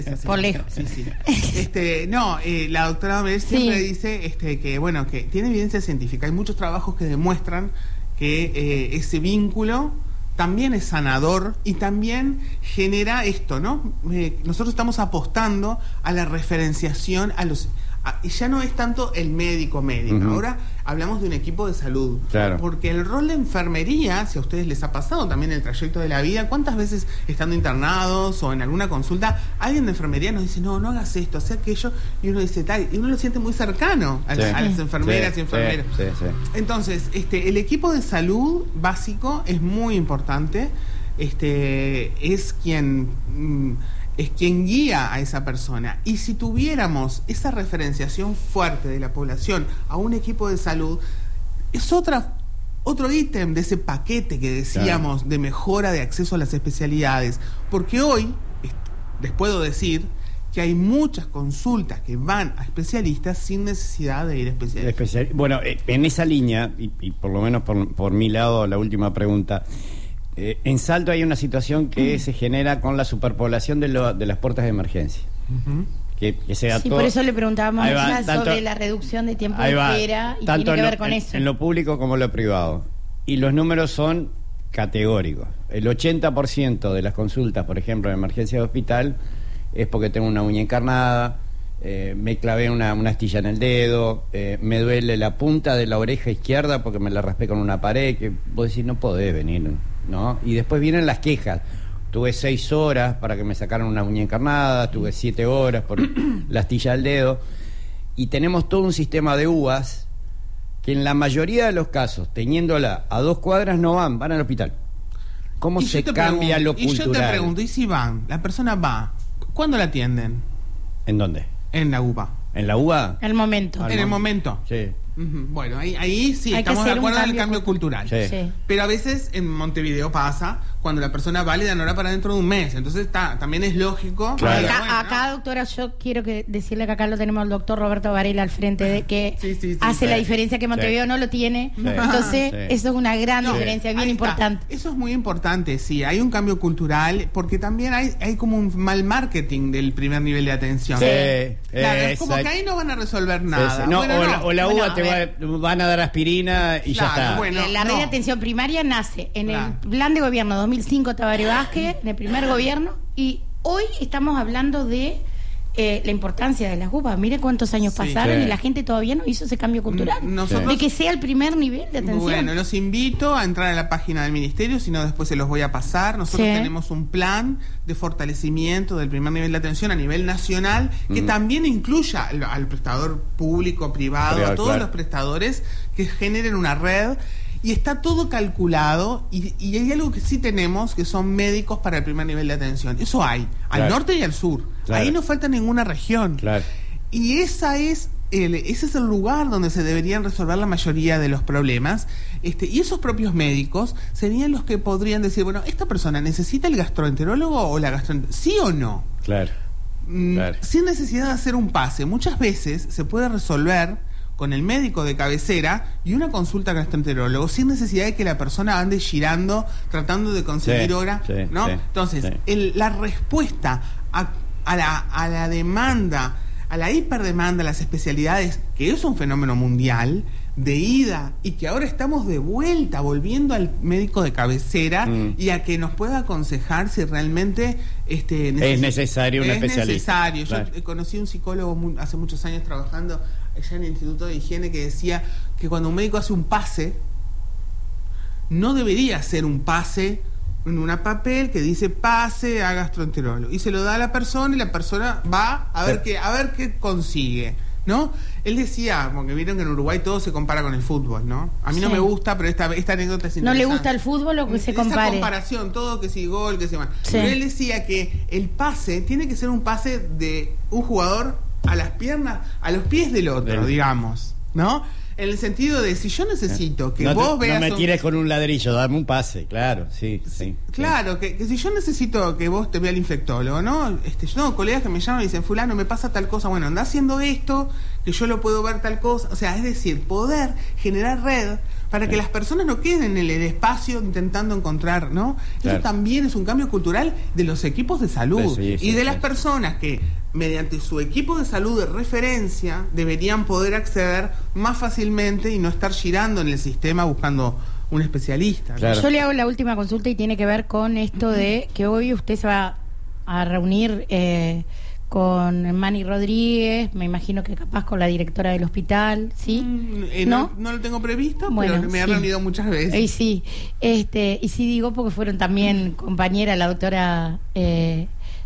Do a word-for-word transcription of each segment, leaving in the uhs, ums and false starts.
Por lejos. Sí, sí. Este, no, eh, la doctora Mel siempre sí. dice este, que, bueno, que tiene evidencia científica. Hay muchos trabajos que demuestran que eh, ese vínculo también es sanador y también genera esto, ¿no? Eh, nosotros estamos apostando a la referenciación, a los... A, y ya no es tanto el médico médico, uh-huh. ahora hablamos de un equipo de salud, claro. porque el rol de enfermería, si a ustedes les ha pasado también en el trayecto de la vida, ¿cuántas veces estando internados o en alguna consulta alguien de enfermería nos dice, no, no hagas esto, haz aquello, y uno dice tal, y uno lo siente muy cercano a, sí. a las enfermeras sí, y enfermeros sí, sí, sí. Entonces, este, el equipo de salud básico es muy importante, este, es quien... Mmm, es quien guía a esa persona. Y si tuviéramos esa referenciación fuerte de la población a un equipo de salud, es otra otro ítem de ese paquete que decíamos, claro, de mejora de acceso a las especialidades. Porque hoy, les puedo decir que hay muchas consultas que van a especialistas sin necesidad de ir a especialistas. Especial... Bueno, en esa línea, y, y por lo menos por, por mi lado, la última pregunta... Eh, en Salto hay una situación que mm. se genera con la superpoblación de, lo, de las puertas de emergencia. Uh-huh. que, que sea sí, todo... por eso le preguntábamos va, más tanto, sobre la reducción de tiempo de espera y tiene que ver lo, con en, eso. En lo público como en lo privado. Y los números son categóricos. El ochenta por ciento de las consultas, por ejemplo, en emergencia de hospital, es porque tengo una uña encarnada, eh, me clavé una, una astilla en el dedo, eh, me duele la punta de la oreja izquierda porque me la raspé con una pared, que vos decís, no podés venir, ¿no? Y después vienen las quejas. Tuve seis horas para que me sacaran una uña encarnada, tuve siete horas por la astilla del dedo, y tenemos todo un sistema de U A S que en la mayoría de los casos, teniéndola a dos cuadras, no van, van al hospital. ¿Cómo se cambia lo cultural? Y yo te pregunto, ¿y si van? La persona va, ¿cuándo la atienden? ¿En dónde? En la U B A. ¿En la U B A? El momento. En el momento. Sí. Uh-huh. Bueno, ahí, ahí sí, Hay estamos de acuerdo en el cambio cambio cultural. Sí. Sí. Pero a veces en Montevideo pasa cuando la persona va, le dan hora para dentro de un mes. Entonces está, también es lógico. Claro. Acá, bueno, acá ¿no? doctora, yo quiero que decirle que acá lo tenemos al doctor Roberto Varela al frente, de que sí, sí, sí, hace sí. la diferencia que Montevideo sí. no lo tiene. Sí. Entonces, Sí. eso es una gran No, diferencia, bien ahí está. importante. Eso es muy importante, sí. Hay un cambio cultural, porque también hay, hay como un mal marketing del primer nivel de atención. Sí. Claro, es como Exacto. que ahí no van a resolver nada. Sí, sí. No, Bueno, o, no. La, o la Bueno, U B A te va, van a dar aspirina y Claro, ya está. bueno. la la red no. de atención primaria nace en Claro. el plan de gobierno dos mil cinco Tabaré Vázquez, en el primer gobierno, y hoy estamos hablando de eh, la importancia de las U B A. Mire cuántos años Sí. pasaron Sí. y la gente todavía no hizo ese cambio cultural. Nosotros- De que sea el primer nivel de atención. Bueno, los invito a entrar a la página del ministerio, si no después se los voy a pasar. Nosotros Sí. tenemos un plan de fortalecimiento del primer nivel de atención a nivel nacional que Mm. también incluya al, al prestador público, privado, Privado, a todos claro. los prestadores que generen una red. Y está todo calculado, y, y hay algo que sí tenemos, que son médicos para el primer nivel de atención. Eso hay, al Claro. norte y al sur. Claro. Ahí no falta ninguna región. Claro. Y esa es el, ese es el lugar donde se deberían resolver la mayoría de los problemas. Este, y esos propios médicos serían los que podrían decir, bueno, ¿esta persona necesita el gastroenterólogo o la gastroenteróloga? ¿Sí o no? Claro. Mm, Claro. Sin necesidad de hacer un pase. Muchas veces se puede resolver con el médico de cabecera y una consulta gastroenterólogo sin necesidad de que la persona ande girando tratando de conseguir Sí, hora, sí, ¿no? sí, Entonces, sí. El, la respuesta a, a, la, a la demanda, a la hiperdemanda, a las especialidades, que es un fenómeno mundial de ida y que ahora estamos de vuelta volviendo al médico de cabecera Mm. y a que nos pueda aconsejar si realmente este, Es necesario un es especialista. necesario. Claro. Yo conocí un psicólogo muy, hace muchos años trabajando allá en el Instituto de Higiene, que decía que cuando un médico hace un pase, no debería hacer un pase en una papel que dice pase a gastroenterólogo y se lo da a la persona y la persona va a ver Sí. qué, a ver qué consigue, ¿no? Él decía, porque vieron que en Uruguay todo se compara con el fútbol, ¿no? A mí Sí. no me gusta, pero esta, esta anécdota es ¿No interesante. le gusta el fútbol o que se compare? Esa comparación, todo que si gol, que si mal. Sí. Pero él decía que el pase tiene que ser un pase de un jugador a las piernas, a los pies del otro, Del- digamos, ¿no? En el sentido de si yo necesito que no, te- vos no veas me un- tires con un ladrillo, dame un pase, claro, sí, sí. Claro, que, que si yo necesito que vos te vea el infectólogo, ¿no? Este, yo tengo colegas que me llaman y dicen, fulano, me pasa tal cosa, bueno, anda haciendo esto, que yo lo puedo ver tal cosa. O sea, es decir, poder generar red para que las personas no queden en el, el espacio intentando encontrar, ¿no? Claro. Eso también es un cambio cultural de los equipos de salud Sí, sí, y de sí, las sí. personas que mediante su equipo de salud de referencia deberían poder acceder más fácilmente y no estar girando en el sistema buscando un especialista, ¿no? Claro. Yo le hago la última consulta y tiene que ver con esto de que hoy usted se va a reunir eh, con Manny Rodríguez, me imagino que capaz con la directora del hospital, ¿sí? Mm, eh, ¿No? no, no lo tengo previsto, Bueno, pero me he sí. reunido muchas veces. Y sí, este, y sí digo porque fueron también compañera, la doctora eh,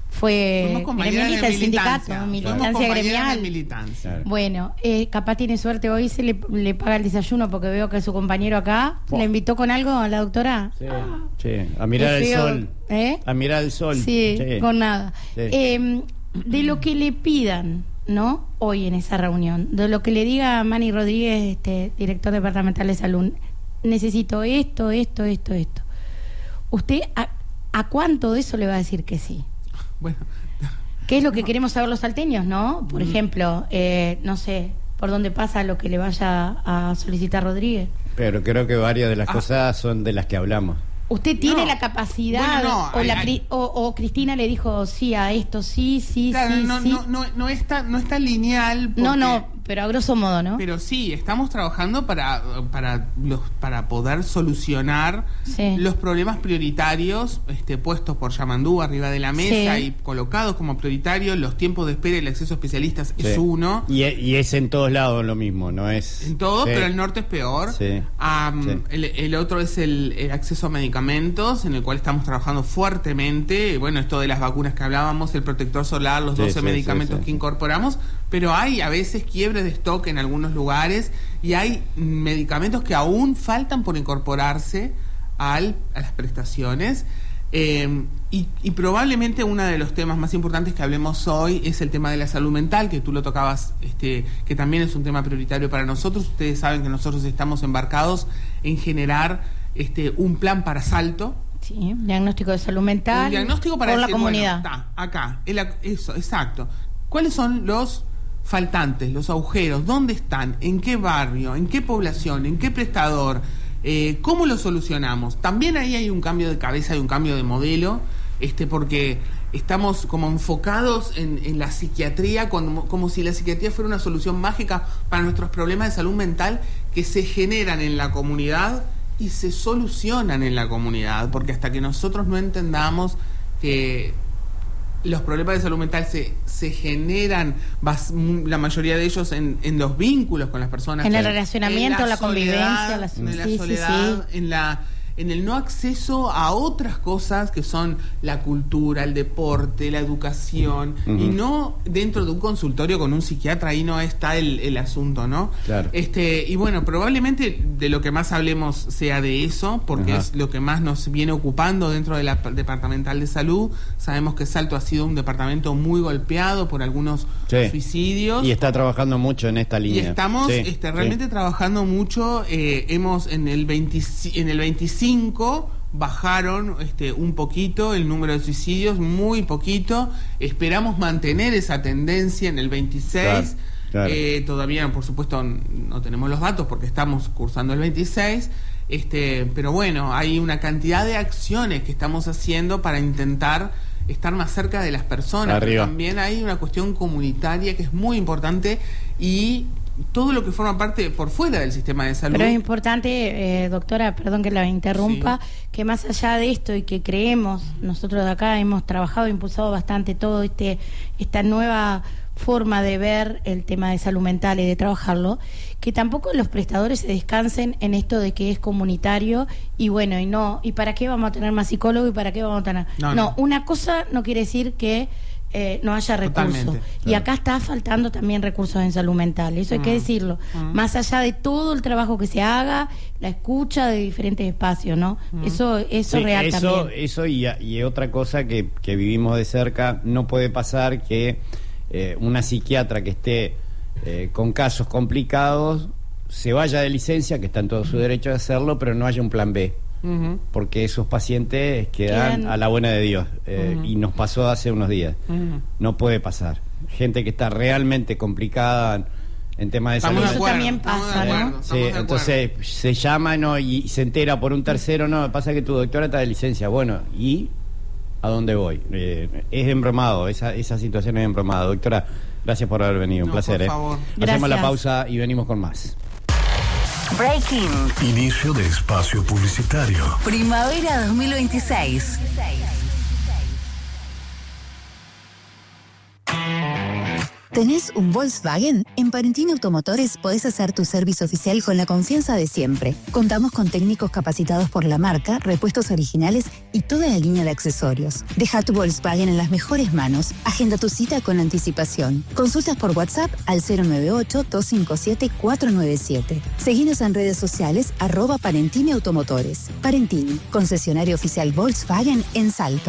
fue Fuimos compañeras gremialista de del sindicato, militancia. Fuimos militancia compañeras gremial. de militancia. Claro. Bueno, eh, capaz tiene suerte hoy, se le, le paga el desayuno porque veo que su compañero acá Buah. le invitó con algo a la doctora. Sí, Ah, sí, a mirar qué el feo. sol. ¿Eh? A mirar el sol. Sí, con nada. Sí. Eh, de lo que le pidan, ¿no? Hoy en esa reunión, de lo que le diga Manny Rodríguez, este director departamental de salud, necesito esto, esto, esto, esto. ¿Usted a, a cuánto de eso le va a decir que sí? Bueno, ¿Qué es lo que queremos saber los salteños, no? Por ejemplo, eh, no sé, por dónde pasa lo que le vaya a solicitar Rodríguez. Pero creo que varias de las Ah. cosas son de las que hablamos. ¿Usted tiene No. la capacidad Bueno, no, o, hay- la, hay- Cri- o, o Cristina le dijo sí a esto, sí, sí, claro, sí, no, sí? no, no, no es tan, no es tan lineal. No, porque- no, pero a grosso modo, ¿no? Pero sí, estamos trabajando para, para, los, para poder solucionar Sí. los problemas prioritarios este, puestos por Yamandú arriba de la mesa Sí. y colocados como prioritarios. Los tiempos de espera y el acceso a especialistas es Sí. uno. Y, e- y es en todos lados lo mismo, no es... En todo, Sí. pero el norte es peor. Sí. Am, Sí. el, el otro es el, el acceso a medicamentos, en el cual estamos trabajando fuertemente. Bueno, esto de las vacunas que hablábamos, el protector solar, los Sí, doce sí, medicamentos sí, sí, que sí. incorporamos, pero hay a veces quiebres de stock en algunos lugares y hay medicamentos que aún faltan por incorporarse al, a las prestaciones. Eh, y, y probablemente uno de los temas más importantes que hablemos hoy es el tema de la salud mental, que tú lo tocabas, este, que también es un tema prioritario para nosotros. Ustedes saben que nosotros estamos embarcados en generar este, un plan para Salto. Sí, diagnóstico de salud mental Un diagnóstico para por la decir, comunidad. bueno, está, acá, el ac- eso, exacto. ¿Cuáles son los faltantes, los agujeros? ¿Dónde están? ¿En qué barrio? ¿En qué población? ¿En qué prestador? Eh, ¿Cómo lo solucionamos? También ahí hay un cambio de cabeza y un cambio de modelo, este, porque estamos como enfocados en, en la psiquiatría, como, como si la psiquiatría fuera una solución mágica para nuestros problemas de salud mental que se generan en la comunidad y se solucionan en la comunidad, porque hasta que nosotros no entendamos que los problemas de salud mental se, se generan, bas- la mayoría de ellos en, en los vínculos con las personas, En el en relacionamiento, la convivencia, la- en la sí, sí, soledad, en la en el no acceso a otras cosas que son la cultura, el deporte, la educación, Ujú. y no dentro de un consultorio con un psiquiatra. Ahí no está el, el asunto, ¿no? Claro. Este, y bueno, probablemente de lo que más hablemos sea de eso, porque Ajá. es lo que más nos viene ocupando dentro de la p- departamental de salud. Sabemos que Salto ha sido un departamento muy golpeado por algunos Sí. suicidios. Y está trabajando mucho en esta Y línea. estamos Sí, este, sí. realmente trabajando mucho. eh, hemos en el veinte, en el veinticinco bajaron este, un poquito el número de suicidios, muy poquito. Esperamos mantener esa tendencia en el veintiséis. Claro, claro. Eh, todavía, por supuesto, no tenemos los datos porque estamos cursando el veintiséis. Este, pero bueno, hay una cantidad de acciones que estamos haciendo para intentar estar más cerca de las personas. Pero Arriba. también hay una cuestión comunitaria que es muy importante y todo lo que forma parte por fuera del sistema de salud. Pero es importante, eh, doctora, perdón que la interrumpa, Sí. que más allá de esto y que creemos, nosotros de acá hemos trabajado, impulsado bastante todo este esta nueva forma de ver el tema de salud mental y de trabajarlo, que tampoco los prestadores se descansen en esto de que es comunitario y bueno, y no, ¿y para qué vamos a tener más psicólogos y para qué vamos a tener? No, No, no. una cosa no quiere decir que eh, no haya recursos. Totalmente, Y claro. acá está faltando también recursos en salud mental, eso hay que Mm. decirlo. Mm. Más allá de todo el trabajo que se haga, la escucha de diferentes espacios, ¿no? Eso eso Sí, real eso, también. eso y, y otra cosa que, que vivimos de cerca, no puede pasar que eh, una psiquiatra que esté eh, con casos complicados se vaya de licencia, que está en todo su derecho de hacerlo, pero no haya un plan B, Ujú, porque esos pacientes quedan, Quedan- a la buena de Dios, eh, Ujú. y nos pasó hace unos días. ujú. No puede pasar. Gente que está realmente complicada, en temas de Estamos salud. de Eso acuerdo, también estamos de pasa, acuerdo, ¿no? estamos Sí, de acuerdo. entonces se llama, ¿no? Y se entera por un tercero, no, pasa que tu doctora está de licencia. Bueno, ¿y a dónde voy? Eh, es embromado, esa, esa situación es embromada. Doctora, gracias por haber venido, un No, placer. por ¿eh? favor. Hacemos la Gracias. pausa y venimos con más. Breaking. Inicio de espacio publicitario. Primavera dos mil veintiséis. ¿Tenés un Volkswagen? En Parentini Automotores podés hacer tu servicio oficial con la confianza de siempre. Contamos con técnicos capacitados por la marca, repuestos originales y toda la línea de accesorios. Deja tu Volkswagen en las mejores manos. Agenda tu cita con anticipación. Consultas por WhatsApp al cero nueve ocho, dos cinco siete, cuatro nueve siete. Seguinos en redes sociales arroba Parentini Automotores. Parentini, concesionario oficial Volkswagen en Salto.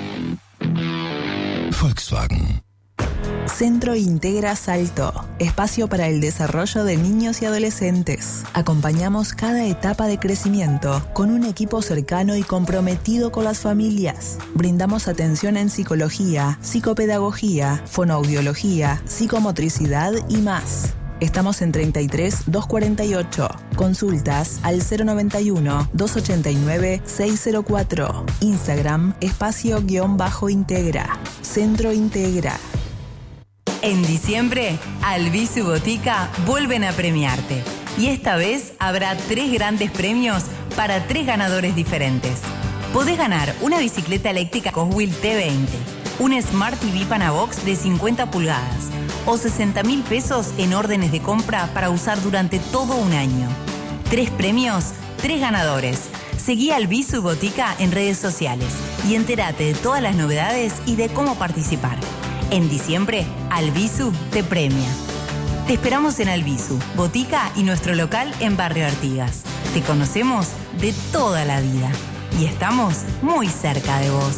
Volkswagen. Centro Integra Salto, espacio para el desarrollo de niños y adolescentes. Acompañamos cada etapa de crecimiento con un equipo cercano y comprometido con las familias. Brindamos atención en psicología, psicopedagogía, fonoaudiología, psicomotricidad y más. Estamos en treinta y tres, doscientos cuarenta y ocho. Consultas al cero noventa y uno, doscientos ochenta y nueve, seiscientos cuatro. Instagram, espacio-integra. Centro Integra. En diciembre, Albizu Botica vuelven a premiarte. Y esta vez habrá tres grandes premios para tres ganadores diferentes. Podés ganar una bicicleta eléctrica Coswheel T veinte, un Smart T V Panabox de cincuenta pulgadas o sesenta mil pesos en órdenes de compra para usar durante todo un año. Tres premios, tres ganadores. Seguí Albizu Botica en redes sociales y entérate de todas las novedades y de cómo participar. En diciembre, Albizu te premia. Te esperamos en Albizu, Botica y nuestro local en Barrio Artigas. Te conocemos de toda la vida y estamos muy cerca de vos.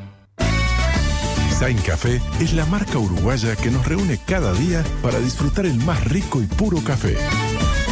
Zain Café es la marca uruguaya que nos reúne cada día para disfrutar el más rico y puro café.